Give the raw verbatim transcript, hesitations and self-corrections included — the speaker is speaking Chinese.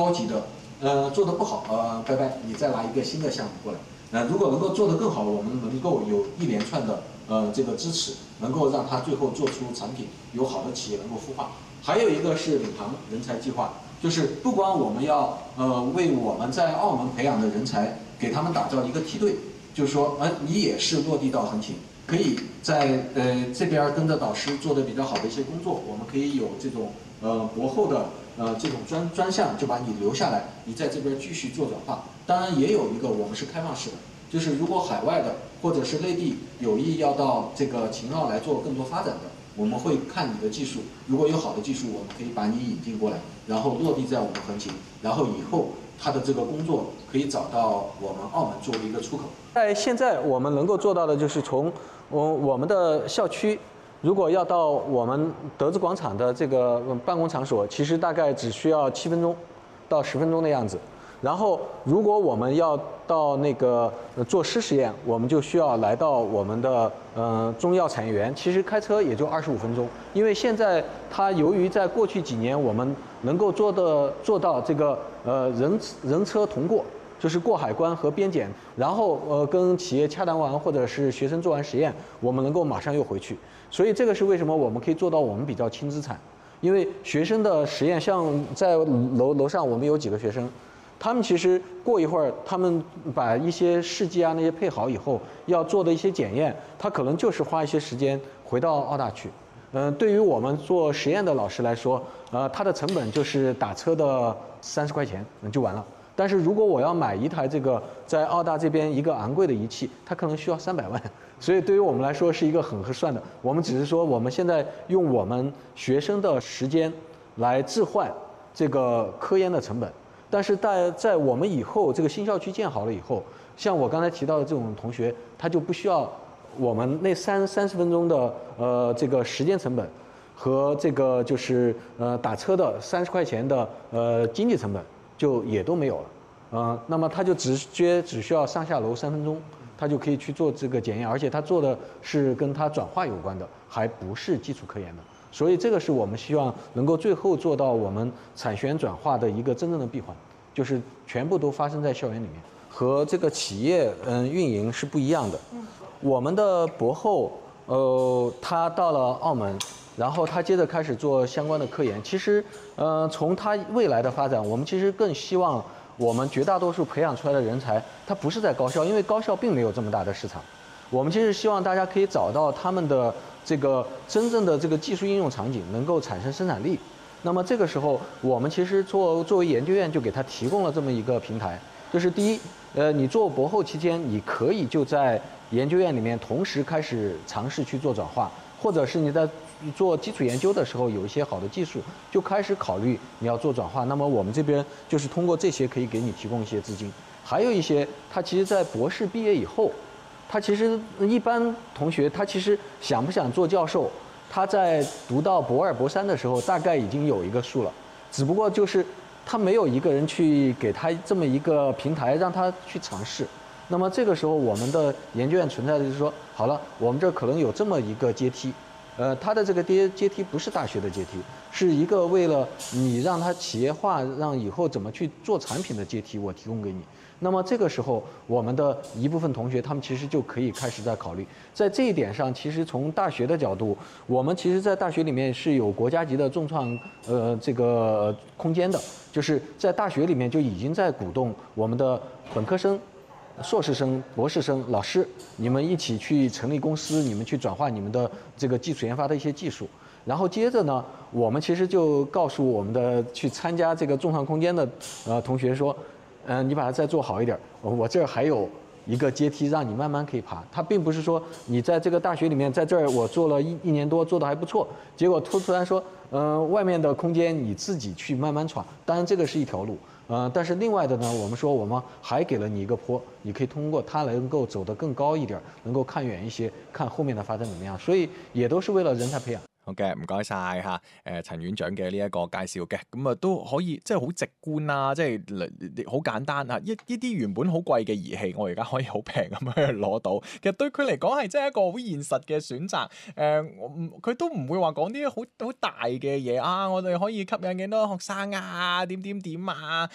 高级的，呃，做的不好，呃，拜拜，你再拿一个新的项目过来。呃，如果能够做得更好，我们能够有一连串的呃这个支持，能够让它最后做出产品，有好的企业能够孵化。还有一个是领航人才计划，就是不光我们要呃为我们在澳门培养的人才给他们打造一个梯队，就是说，呃，你也是落地到横琴，可以在呃这边跟着导师做的比较好的一些工作，我们可以有这种呃博后的呃这种专专项，就把你留下来，你在这边继续做转化。当然也有一个我们是开放式的，就是如果海外的或者是内地有意要到这个秦澳来做更多发展的，我们会看你的技术，如果有好的技术，我们可以把你引进过来，然后落地在我们横琴，然后以后他的这个工作可以找到我们澳门作为一个出口。 在现在我们能够做到的就是从我我们的校区，如果要到我们德资广场的这个办公场所，其实大概只需要七分钟到十分钟的样子。然后，如果我们要到那个做湿实验，我们就需要来到我们的呃中药产业园，其实开车也就二十五分钟。因为现在它由于在过去几年我们能够做的做到这个呃人人车同过，就是过海关和边检，然后呃跟企业洽谈完或者是学生做完实验，我们能够马上又回去。所以这个是为什么我们可以做到我们比较轻资产，因为学生的实验，像在楼楼上我们有几个学生。他们其实过一会儿，他们把一些试剂啊那些配好以后，要做的一些检验，他可能就是花一些时间回到澳大去。嗯、呃，对于我们做实验的老师来说，呃，它的成本就是打车的三十块钱就完了。但是如果我要买一台这个在澳大这边一个昂贵的仪器，它可能需要三百万，所以对于我们来说是一个很合算的。我们只是说我们现在用我们学生的时间来置换这个科研的成本。但是在在我们以后这个新校区建好了以后，像我刚才提到的这种同学，他就不需要我们那三三十分钟的呃这个时间成本和这个就是呃打车的三十块钱的呃经济成本就也都没有了，呃，那么他就直接只需要上下楼三分钟，他就可以去做这个检验，而且他做的是跟他转化有关的，还不是基础科研的。所以这个是我们希望能够最后做到我们产学研转化的一个真正的闭环，就是全部都发生在校园里面，和这个企业嗯运营是不一样的。我们的博后呃他到了澳门，然后他接着开始做相关的科研。其实呃从他未来的发展，我们其实更希望我们绝大多数培养出来的人才，他不是在高校，因为高校并没有这么大的市场。我们其实希望大家可以找到他们的这个真正的这个技术应用场景，能够产生生产力。那么这个时候，我们其实作作为研究院就给他提供了这么一个平台，就是第一，呃，你做博后期间，你可以就在研究院里面同时开始尝试去做转化，或者是你在做基础研究的时候有一些好的技术，就开始考虑你要做转化。那么我们这边就是通过这些可以给你提供一些资金，还有一些他其实在博士毕业以后。他其实一般同学，他其实想不想做教授，他在读到博二、博三的时候，大概已经有一个数了，只不过就是他没有一个人去给他这么一个平台，让他去尝试。那么这个时候，我们的研究院存在的就是说，好了，我们这可能有这么一个阶梯，呃，它的这个阶阶梯不是大学的阶梯，是一个为了你让它企业化，让以后怎么去做产品的阶梯，我提供给你。那么这个时候，我们的一部分同学，他们其实就可以开始在考虑，在这一点上，其实从大学的角度，我们其实，在大学里面是有国家级的重创呃这个空间的，就是在大学里面就已经在鼓动我们的本科生、硕士生、博士生、老师，你们一起去成立公司，你们去转化你们的这个基础研发的一些技术。然后接着呢，我们其实就告诉我们的去参加这个重创空间的呃同学说。嗯、呃，你把它再做好一点，我这儿还有一个阶梯让你慢慢可以爬。它并不是说你在这个大学里面，在这儿我做了一一年多，做的还不错，结果突突然说，嗯、呃，外面的空间你自己去慢慢闯。当然这个是一条路，呃，但是另外的呢，我们说我们还给了你一个坡，你可以通过它能够走得更高一点，能够看遠一些，看後面的發展怎麼樣。所以也都是為了人才培養。 好嘅，唔該晒嚇，誒陳院長嘅呢一個介紹嘅，咁啊都可以即係好直觀啦，即係好簡單嚇，一呢啲原本好貴嘅儀器，我而家可以好平咁樣攞到，其實對佢嚟講係真係一個好現實嘅選擇。誒，佢都唔會話講啲好好大嘅嘢啊，我哋可以吸引幾多學生啊，點點點啊，